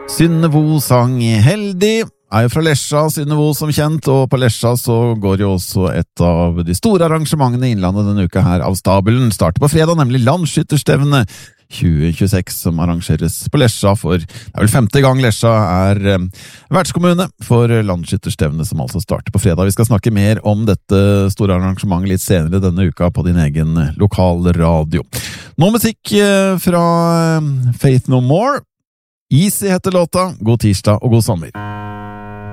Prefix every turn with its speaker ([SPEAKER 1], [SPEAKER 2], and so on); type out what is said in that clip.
[SPEAKER 1] Synnevo sang Heldig, er jo fra Lesja, Synnevo som kjent, og på Lesja så går jo også et av de store arrangementene i Innlandet denne uka her av stabelen. Starter på fredag, nemlig Landskytterstevne 2026 som arrangeres på Lesja for, det er vel 5. gang Lesja er vertskommune for Landskytterstevne som altså starter på fredag. Vi skal snakke mer om dette store arrangementet litt senere denne uka på din egen lokalradio. Nå musikk fra Faith No More. Easy heter låta. God tirsdag og god sommer.